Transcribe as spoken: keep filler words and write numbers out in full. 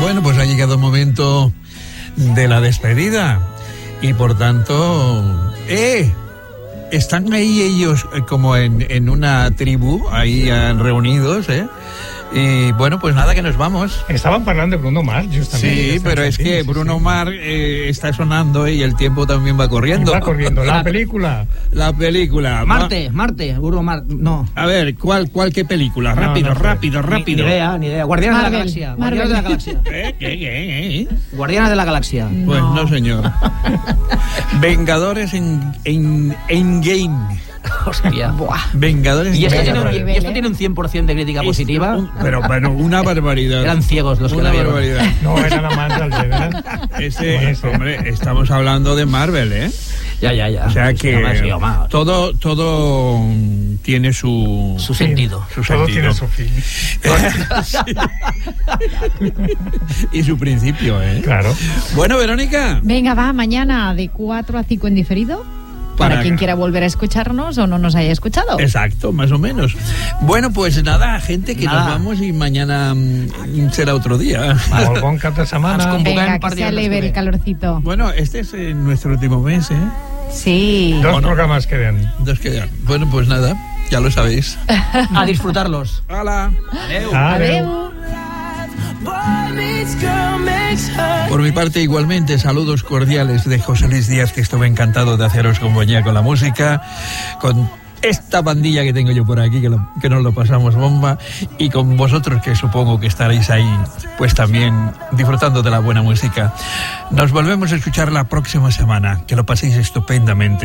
Bueno, pues ha llegado el momento de la despedida y por tanto, ¡eh! Están ahí ellos como en, en una tribu, ahí eh, reunidos, ¿eh? Y bueno, pues nada, que nos vamos. Estaban hablando de Bruno Mars, justamente. Sí, pero es que Bruno Mars eh, está sonando y el tiempo también va corriendo. Y va corriendo. La película. La película. Marte, Marte, Bruno Mars, no. A ver, ¿cuál, cuál qué película? No, Rápido, no sé. rápido, rápido. Ni, ni idea, ni idea. Guardianes Marvel, de la Galaxia. Marvel. Guardianes de la Galaxia. ¿Eh? ¿Qué, qué, eh? Guardianes de la Galaxia. Pues No. no, señor. Vengadores en, en, en Game. Hostia. Buah. Vengadores ¿Y esto, en tiene un, Game. y esto tiene un cien por ciento de crítica positiva? Un- pero bueno, una barbaridad. Eran ciegos los que Una la vieron. barbaridad. No, era la más del ¿verdad? Ese, Ese. hombre, estamos hablando de Marvel, ¿eh? Ya, ya, ya. O sea Sí, que hombre, sí, hombre. todo, todo mm, tiene su, Su sentido. su Todo sentido. tiene su fin. Sí. Y su principio, ¿eh? Claro. Bueno, Verónica. Venga, va, mañana de cuatro a cinco en diferido. Para, Para- quien quiera volver a escucharnos o no nos haya escuchado. Exacto, más o menos. Bueno, pues nada, gente, que Nada. nos vamos y mañana mm, será otro día. Molt bon cap de setmana. Ens convoquem Venga, per que dia sea el mes leve que el ve. calorcito. Bueno, este es eh, nuestro último mes, ¿eh? Sí. Dos programas queden. Dos quedan. Bueno, pues nada, ya lo sabéis. A disfrutarlos. ¡Hala! Adeu. Adeu. Por mi parte, igualmente, saludos cordiales de José Luis Díaz, que estuve encantado de haceros compañía con la música, con esta bandilla que tengo yo por aquí, que, lo, que nos lo pasamos bomba, y con vosotros, que supongo que estaréis ahí, pues también disfrutando de la buena música. Nos volvemos a escuchar la próxima semana. Que lo paséis estupendamente.